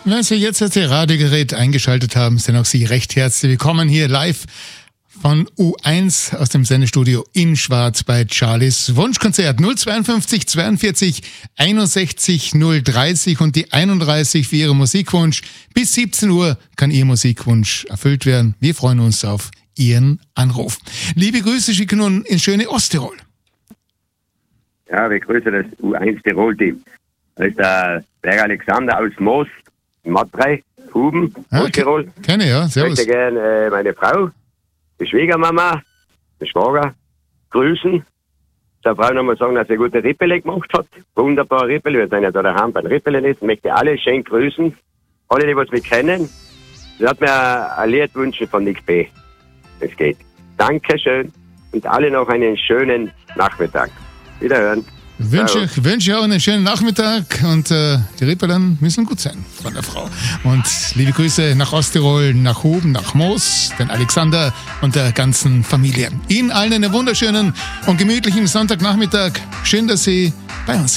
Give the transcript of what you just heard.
Wenn Sie jetzt das Radiogerät eingeschaltet haben, sind auch Sie recht herzlich willkommen hier live von U1 aus dem Sendestudio in Schwarz bei Charlies Wunschkonzert 052 42 61 030 und die 31 für Ihren Musikwunsch. Bis 17 Uhr kann Ihr Musikwunsch erfüllt werden. Wir freuen uns auf Ihren Anruf. Liebe Grüße schicken nun ins schöne Osttirol. Ja, wir grüßen das U1 Tirol-Team. Das ist der Berg Alexander aus Moos, Matrei, Huben, Osttirol. Kenne ich, ja. Servus. Ich möchte gerne meine Frau, die Schwiegermama, den Schwager grüßen. Der Frau nochmal sagen, dass sie gute Rippele gemacht hat. Wunderbare Rippele. Wir sind ja da daheim beim Rippele essen. Ich möchte alle schön grüßen. Alle, die was mich kennen. Sie hat mir ein Lied wünschen von Nick B. Es geht. Dankeschön und alle noch einen schönen Nachmittag. Wiederhören. Wünsche auch einen schönen Nachmittag und die Rippelen müssen gut sein von der Frau. Und liebe Grüße nach Osttirol, nach Huben, nach Moos, den Alexander und der ganzen Familie. Ihnen allen einen wunderschönen und gemütlichen Sonntagnachmittag. Schön, dass Sie bei uns sind.